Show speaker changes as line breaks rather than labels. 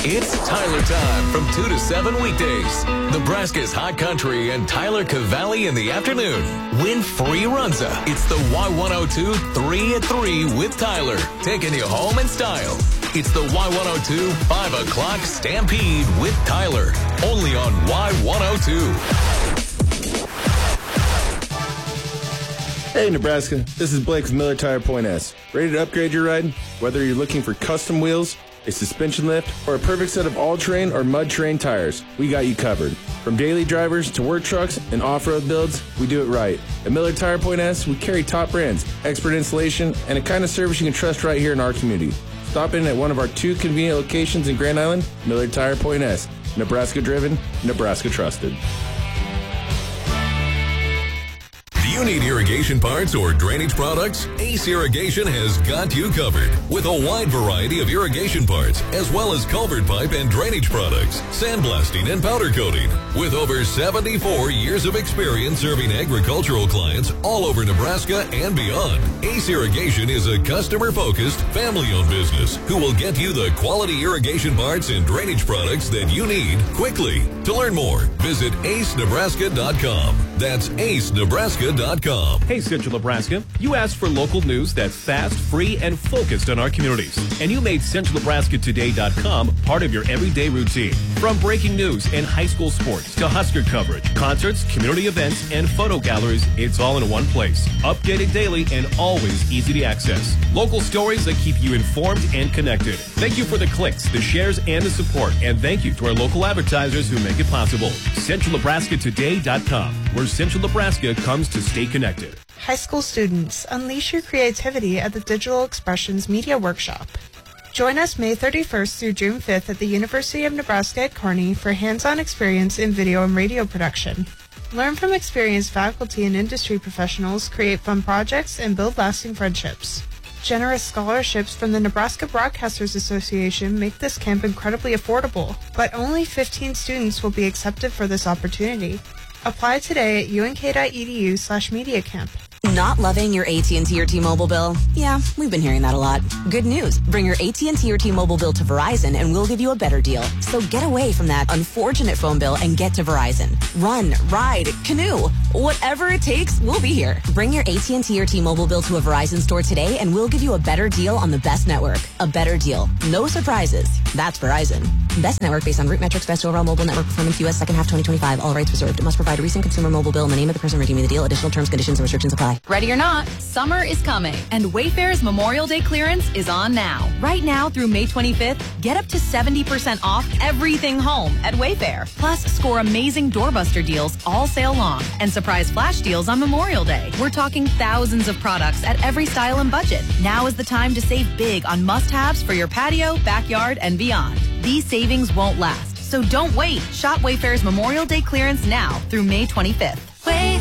It's Tyler time from 2 to 7 weekdays. Nebraska's Hot Country and Tyler Cavalli in the afternoon. Win free Runza. It's the Y102 3 at 3 with Tyler, taking you home in style. It's the Y102 5 o'clock Stampede with Tyler, only on Y102.
Hey Nebraska, this is Blake with Miller Tire Point S. Ready to upgrade your ride? Whether you're looking for custom wheels, a suspension lift, or a perfect set of all-terrain or mud-terrain tires, we got you covered. From daily drivers to work trucks and off-road builds, we do it right. At Miller Tire Point S, we carry top brands, expert installation, and a kind of service you can trust right here in our community. Stop in at one of our 2 convenient locations in Grand Island, Miller Tire Point S. Nebraska driven, Nebraska trusted.
Do you need irrigation parts or drainage products? Ace Irrigation has got you covered with a wide variety of irrigation parts, as well as culvert pipe and drainage products, sandblasting and powder coating. With over 74 years of experience serving agricultural clients all over Nebraska and beyond, Ace Irrigation is a customer-focused, family-owned business who will get you the quality irrigation parts and drainage products that you need quickly. To learn more, visit acenebraska.com. That's acenebraska.com.
Hey, Central Nebraska. You asked for local news that's fast, free, and focused on our communities. And you made CentralNebraskaToday.com part of your everyday routine. From breaking news and high school sports to Husker coverage, concerts, community events, and photo galleries, it's all in one place. Updated daily and always easy to access. Local stories that keep you informed and connected. Thank you for the clicks, the shares, and the support. And thank you to our local advertisers who make it possible. CentralNebraskaToday.com, where Central Nebraska comes to stay connected.
High school students, unleash your creativity at the Digital Expressions Media Workshop. Join us May 31st through June 5th at the University of Nebraska at Kearney for hands-on experience in video and radio production. Learn from experienced faculty and industry professionals, create fun projects, and build lasting friendships. Generous scholarships from the Nebraska Broadcasters Association make this camp incredibly affordable, but only 15 students will be accepted for this opportunity. Apply today at unk.edu/mediacamp.
Not loving your AT&T or T-Mobile bill? Yeah, we've been hearing that a lot. Good news. Bring your AT&T or T-Mobile bill to Verizon and we'll give you a better deal. So get away from that unfortunate phone bill and get to Verizon. Run, ride, canoe. Whatever it takes, we'll be here. Bring your AT&T or T-Mobile bill to a Verizon store today and we'll give you a better deal on the best network. A better deal. No surprises. That's Verizon. Best network based on root metrics, best overall mobile network performance, U.S. second half 2025. All rights reserved. Must provide a recent consumer mobile bill in the name of the person redeeming the deal. Additional terms, conditions, and restrictions apply.
Ready or not, summer is coming, and Wayfair's Memorial Day clearance is on now. Right now through May 25th, get up to 70% off everything home at Wayfair. Plus, score amazing doorbuster deals all sale long and surprise flash deals on Memorial Day. We're talking thousands of products at every style and budget. Now is the time to save big on must-haves for your patio, backyard, and beyond. These savings won't last, so don't wait. Shop Wayfair's Memorial Day clearance now through May 25th. Wayfair.